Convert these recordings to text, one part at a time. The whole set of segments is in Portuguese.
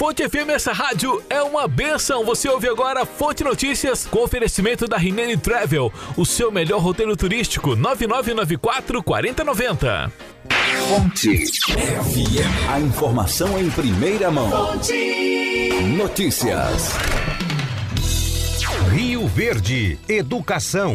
Fonte FM, essa rádio é uma bênção. Você ouve agora Fonte Notícias com oferecimento da Rinene Travel, o seu melhor roteiro turístico, 9994-4090. Fonte FM, a informação em primeira mão. Fonte Notícias. Rio Verde, educação.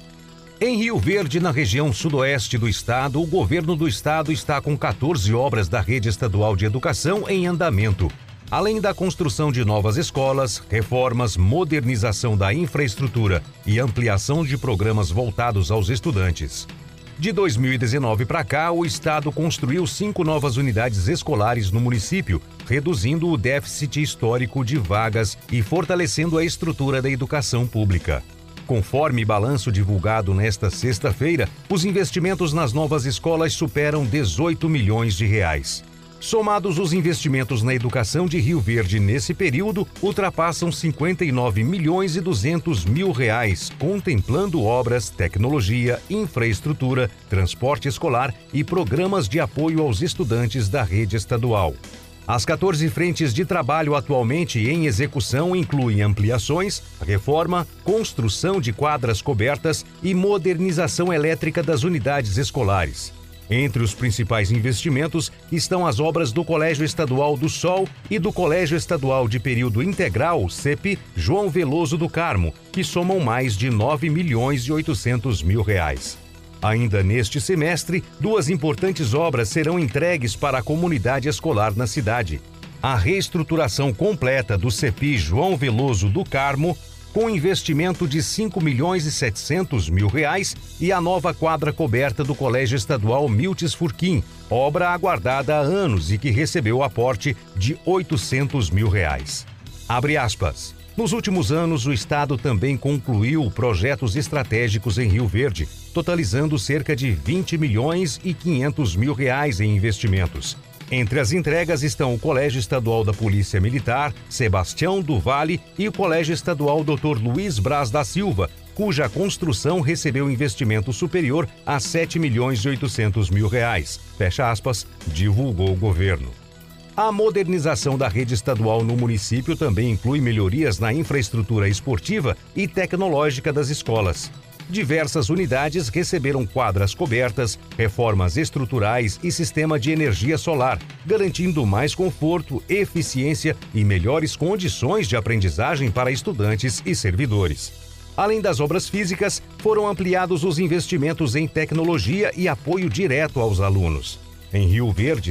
Em Rio Verde, na região sudoeste do estado, o governo do estado está com 14 obras da rede estadual de educação em andamento, além da construção de novas escolas, reformas, modernização da infraestrutura e ampliação de programas voltados aos estudantes. De 2019 para cá, o estado construiu 5 novas unidades escolares no município, reduzindo o déficit histórico de vagas e fortalecendo a estrutura da educação pública. Conforme balanço divulgado nesta sexta-feira, os investimentos nas novas escolas superam 18 milhões de reais. Somados, os investimentos na educação de Rio Verde nesse período ultrapassam 59 milhões e 200 mil reais, contemplando obras, tecnologia, infraestrutura, transporte escolar e programas de apoio aos estudantes da rede estadual. As 14 frentes de trabalho atualmente em execução incluem ampliações, reforma, construção de quadras cobertas e modernização elétrica das unidades escolares. Entre os principais investimentos estão as obras do Colégio Estadual do Sol e do Colégio Estadual de Período Integral, CEP, João Veloso do Carmo, que somam mais de 9 milhões e 800 mil reais. Ainda neste semestre, 2 importantes obras serão entregues para a comunidade escolar na cidade. A reestruturação completa do CEPI João Veloso do Carmo, com investimento de 5 milhões e 700 mil reais, e a nova quadra coberta do Colégio Estadual Miltes Furquim, obra aguardada há anos e que recebeu aporte de 800 mil reais. Abre aspas. Nos últimos anos, o estado também concluiu projetos estratégicos em Rio Verde, totalizando cerca de 20 milhões e 500 mil reais em investimentos. Entre as entregas estão o Colégio Estadual da Polícia Militar, Sebastião do Vale, e o Colégio Estadual Dr. Luiz Braz da Silva, cuja construção recebeu investimento superior a 7 milhões e 800 mil reais. Fecha aspas, divulgou o governo. A modernização da rede estadual no município também inclui melhorias na infraestrutura esportiva e tecnológica das escolas. Diversas unidades receberam quadras cobertas, reformas estruturais e sistema de energia solar, garantindo mais conforto, eficiência e melhores condições de aprendizagem para estudantes e servidores. Além das obras físicas, foram ampliados os investimentos em tecnologia e apoio direto aos alunos. Em Rio Verde,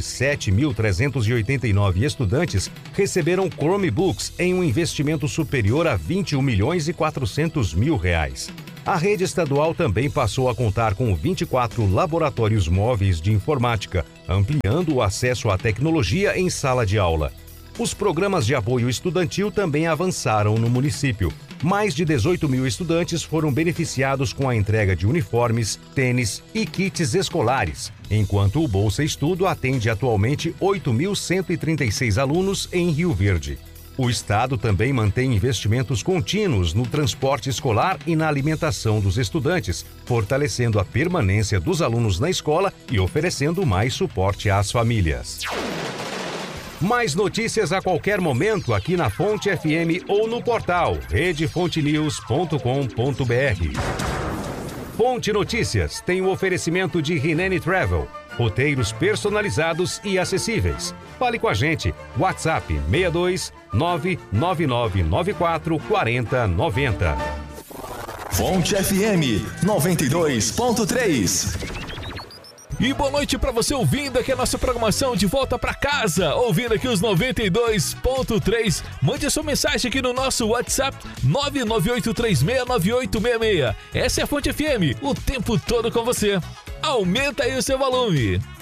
7.389 estudantes receberam Chromebooks em um investimento superior a 21 milhões e 400 mil reais. A rede estadual também passou a contar com 24 laboratórios móveis de informática, ampliando o acesso à tecnologia em sala de aula. Os programas de apoio estudantil também avançaram no município. Mais de 18 mil estudantes foram beneficiados com a entrega de uniformes, tênis e kits escolares, enquanto o Bolsa Estudo atende atualmente 8.136 alunos em Rio Verde. O estado também mantém investimentos contínuos no transporte escolar e na alimentação dos estudantes, fortalecendo a permanência dos alunos na escola e oferecendo mais suporte às famílias. Mais notícias a qualquer momento aqui na Fonte FM ou no portal redefontenews.com.br. Fonte Notícias tem o oferecimento de Rinene Travel, roteiros personalizados e acessíveis. Fale com a gente, WhatsApp 62 99994 4090. Fonte FM 92.3. E boa noite para você ouvindo aqui a nossa programação de volta para casa, ouvindo aqui os 92.3. Mande a sua mensagem aqui no nosso WhatsApp 998369866. Essa é a Fonte FM, o tempo todo com você. Aumenta aí o seu volume.